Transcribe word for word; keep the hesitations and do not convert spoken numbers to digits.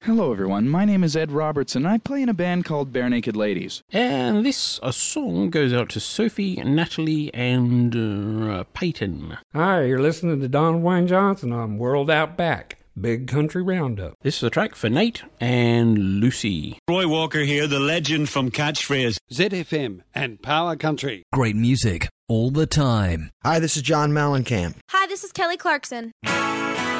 Hello everyone, my name is Ed Robertson and I play in a band called Bare Naked Ladies. And this a song goes out to Sophie, Natalie and uh, Peyton. Hi, you're listening to Don Wayne Johnson on World Out Back, Big Country Roundup. This is a track for Nate and Lucy. Roy Walker here, the legend from Catchphrase. Z F M and Power Country. Great music all the time. Hi, this is John Mellencamp. Hi, this is Kelly Clarkson.